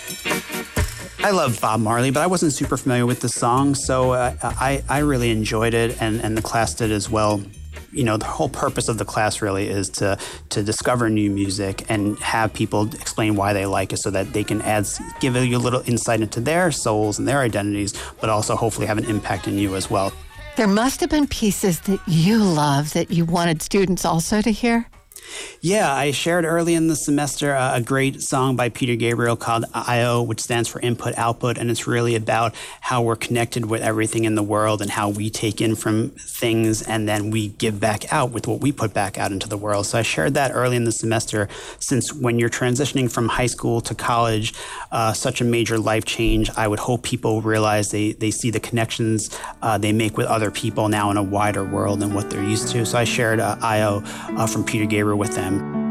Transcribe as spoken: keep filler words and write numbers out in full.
I love Bob Marley, but I wasn't super familiar with the song, so uh, I, I really enjoyed it, and, and the class did as well. You know, the whole purpose of the class really is to to discover new music and have people explain why they like it so that they can add, give you a little insight into their souls and their identities, but also hopefully have an impact in you as well. There must have been pieces that you love that you wanted students also to hear? Yeah, I shared early in the semester uh, a great song by Peter Gabriel called I O, which stands for Input Output, and it's really about how we're connected with everything in the world and how we take in from things and then we give back out with what we put back out into the world. So I shared that early in the semester, since when you're transitioning from high school to college, uh, such a major life change, I would hope people realize they, they see the connections uh, they make with other people now in a wider world than what they're used to. So I shared uh, I O uh, from Peter Gabriel with them.